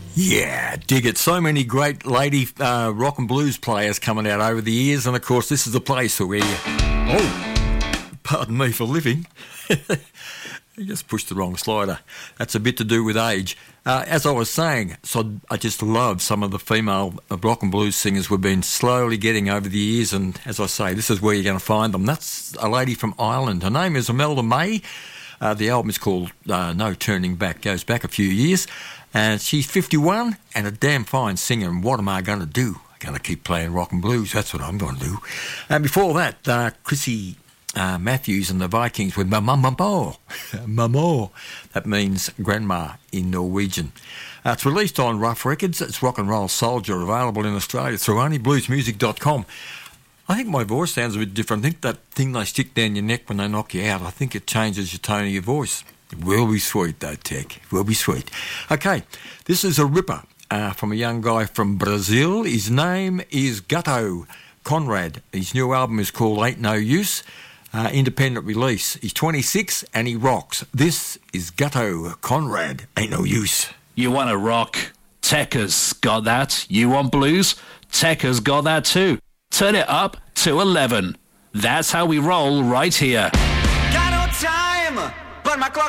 Yeah, dig it. So many great lady rock and blues players coming out over the years, and of course this is the place where pardon me for living. You just pushed the wrong slider. That's a bit to do with age. As I was saying, so I just love some of the female rock and blues singers we've been slowly getting over the years, and as I say, this is where you're going to find them. That's a lady from Ireland. Her name is Imelda May. The album is called No Turning Back, goes back a few years. And she's 51 and a damn fine singer. And what am I going to do? I'm going to keep playing rock and blues. That's what I'm going to do. And before that, Chrissy Matthews and the Vikings with Mamamo. Mamo. That means grandma in Norwegian. It's released on Rough Records. It's Rock and Roll Soldier, available in Australia through onlybluesmusic.com. I think my voice sounds a bit different. I think that thing they stick down your neck when they knock you out, I think it changes your tone of your voice. It will be sweet, though, Tech. It will be sweet. Okay, this is a ripper from a young guy from Brazil. His name is Gutto Conrad. His new album is called Ain't No Use, independent release. He's 26 and he rocks. This is Gutto Conrad, Ain't No Use. You want to rock? Tekka's got that. You want blues? Tekka's got that too. Turn it up to 11. That's how we roll right here. Got no time, but my clock